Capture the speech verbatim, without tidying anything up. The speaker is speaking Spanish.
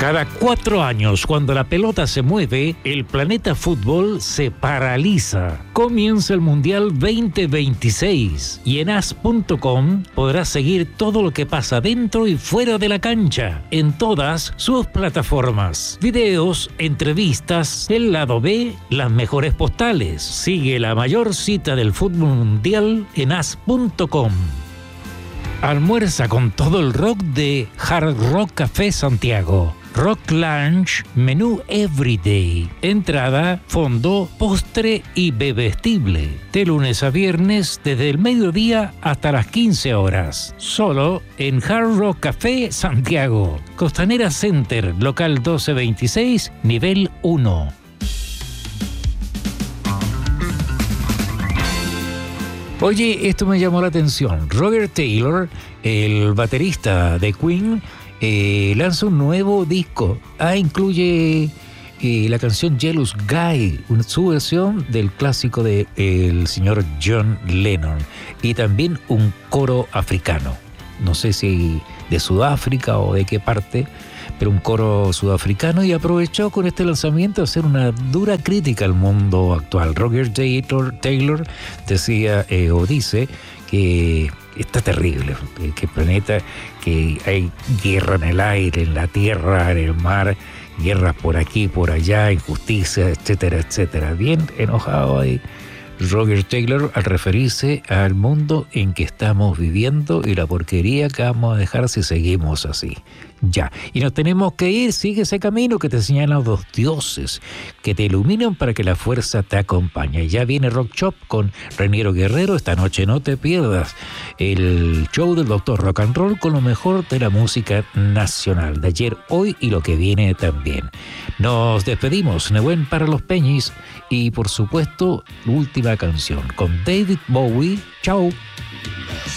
Cada cuatro años, cuando la pelota se mueve, el planeta fútbol se paraliza. Comienza el Mundial veinte veintiséis y en as punto com podrás seguir todo lo que pasa dentro y fuera de la cancha, en todas sus plataformas. Videos, entrevistas, el lado B, las mejores postales. Sigue la mayor cita del fútbol mundial en as punto com. Almuerza con todo el rock de Hard Rock Café Santiago. Rock Lunch, menú Everyday. Entrada, fondo, postre y bebestible. De lunes a viernes, desde el mediodía hasta las quince horas. Solo en Hard Rock Café Santiago. Costanera Center, local doce veintiséis, nivel uno. Oye, esto me llamó la atención. Roger Taylor, el baterista de Queen, eh, lanza un nuevo disco. Ah, incluye eh, la canción Jealous Guy, una, su versión del clásico del de, señor John Lennon. Y también un coro africano. No sé si de Sudáfrica o de qué parte, pero un coro sudafricano, y aprovechó con este lanzamiento a hacer una dura crítica al mundo actual. Roger Taylor, Taylor decía eh, o dice que está terrible, que el planeta, que hay guerra en el aire, en la tierra, en el mar, guerras por aquí, por allá, injusticia, etcétera, etcétera. Bien enojado ahí Roger Taylor al referirse al mundo en que estamos viviendo y la porquería que vamos a dejar si seguimos así. Ya, y nos tenemos que ir. Sigue ese camino que te señalan los dioses, que te iluminan para que la fuerza te acompañe. Ya viene Rock Shop con Reniero Guerrero. Esta noche no te pierdas el show del Doctor Rock and Roll con lo mejor de la música nacional, de ayer, hoy y lo que viene también. Nos despedimos, Nehuen para los Peñis, y por supuesto, última canción con David Bowie. Chao.